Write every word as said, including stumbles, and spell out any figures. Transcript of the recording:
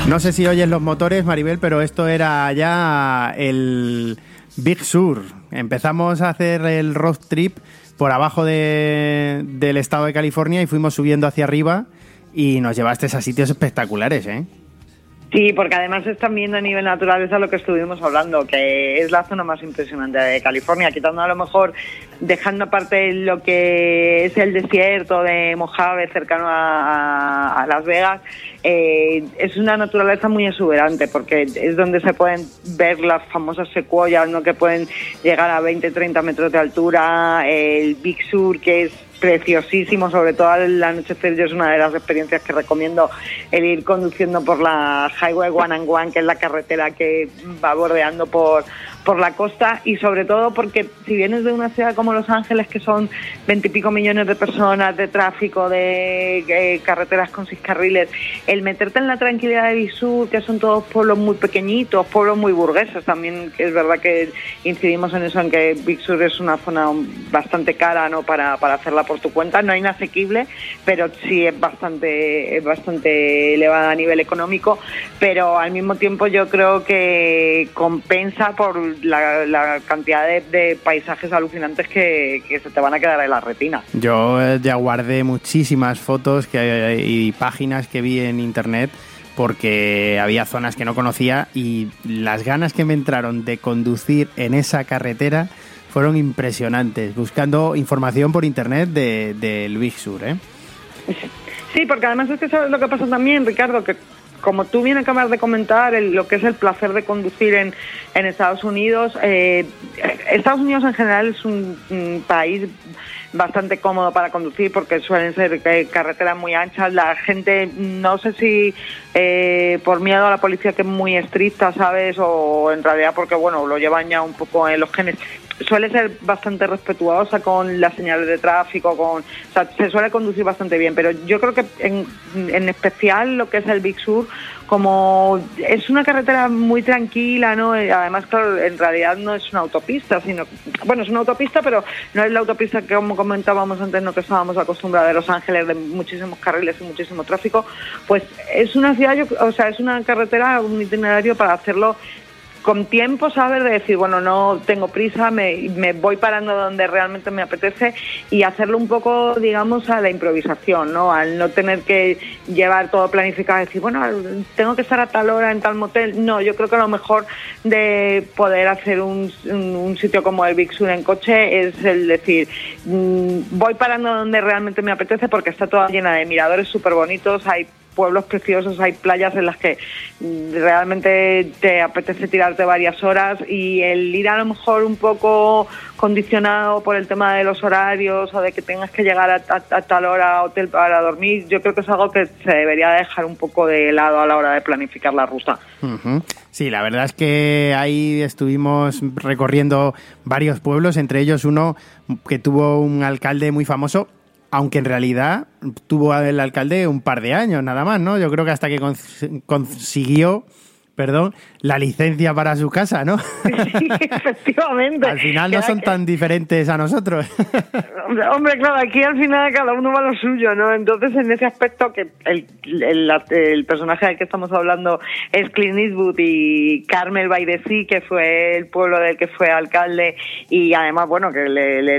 No sé si oyes los motores, Maribel, pero esto era ya el Big Sur. Empezamos a hacer el road trip por abajo de, del estado de California y fuimos subiendo hacia arriba y nos llevaste a sitios espectaculares, ¿eh? Sí, porque además están viendo a nivel naturaleza lo que estuvimos hablando, que es la zona más impresionante de California, quitando a lo mejor, dejando aparte lo que es el desierto de Mojave cercano a, a Las Vegas. Eh, es una naturaleza muy exuberante porque es donde se pueden ver las famosas secuoyas, ¿no?, que pueden llegar a veinte, treinta metros de altura, el Big Sur, que es preciosísimo, sobre todo al anochecer. Yo es una de las experiencias que recomiendo, el ir conduciendo por la Highway one and one, que es la carretera que va bordeando por por la costa, y sobre todo porque si vienes de una ciudad como Los Ángeles, que son veintipico millones de personas, de tráfico, de eh, carreteras con seis carriles, el meterte en la tranquilidad de Big Sur, que son todos pueblos muy pequeñitos, pueblos muy burgueses también, que es verdad que incidimos en eso, en que Big Sur es una zona bastante cara, ¿no?, para, para hacerla por tu cuenta, no inasequible, pero sí es bastante, es bastante elevada a nivel económico, pero al mismo tiempo yo creo que compensa por La, la cantidad de, de paisajes alucinantes que, que se te van a quedar en la retina. Yo ya guardé muchísimas fotos que, y páginas que vi en internet porque había zonas que no conocía y las ganas que me entraron de conducir en esa carretera fueron impresionantes, buscando información por internet de, del Big Sur, ¿eh? Sí, porque además es que sabes lo que pasa también, Ricardo, que como tú bien acabas de comentar, el, lo que es el placer de conducir en, en Estados Unidos, eh, Estados Unidos en general es un, un país bastante cómodo para conducir porque suelen ser eh, carreteras muy anchas. La gente, no sé si eh, por miedo a la policía, que es muy estricta, ¿sabes?, o en realidad porque, bueno, lo llevan ya un poco en los genes, suele ser bastante respetuosa con las señales de tráfico, con, o sea, se suele conducir bastante bien, pero yo creo que en, en especial lo que es el Big Sur, como es una carretera muy tranquila, ¿no? Además, claro, en realidad no es una autopista, sino, bueno, es una autopista, pero no es la autopista que, como comentábamos antes, no, que estábamos acostumbrados de Los Ángeles, de muchísimos carriles y muchísimo tráfico. Pues es una ciudad, yo, o sea, es una carretera, un itinerario para hacerlo con tiempo, ¿sabes? De decir, bueno, no tengo prisa, me, me voy parando donde realmente me apetece y hacerlo un poco, digamos, a la improvisación, ¿no? Al no tener que llevar todo planificado, decir, bueno, tengo que estar a tal hora en tal motel. No, yo creo que lo mejor de poder hacer un, un, un sitio como el Big Sur en coche es el decir, mmm, voy parando donde realmente me apetece porque está toda llena de miradores súper bonitos, hay pueblos preciosos, hay playas en las que realmente te apetece tirarte varias horas, y el ir a lo mejor un poco condicionado por el tema de los horarios o de que tengas que llegar a, a, a tal hora a hotel para dormir, yo creo que es algo que se debería dejar un poco de lado a la hora de planificar la ruta. Uh-huh. Sí, la verdad es que ahí estuvimos recorriendo varios pueblos, entre ellos uno que tuvo un alcalde muy famoso, aunque en realidad tuvo el alcalde un par de años nada más, ¿no? Yo creo que hasta que cons- consiguió, perdón, la licencia para su casa, ¿no? Sí, efectivamente. Al final no son tan diferentes a nosotros. Hombre, hombre, claro, aquí al final cada uno va a lo suyo, ¿no? Entonces, en ese aspecto, que el, el, el personaje del que estamos hablando es Clint Eastwood, y Carmel by the Sea, que fue el pueblo del que fue alcalde, y además, bueno, que le, le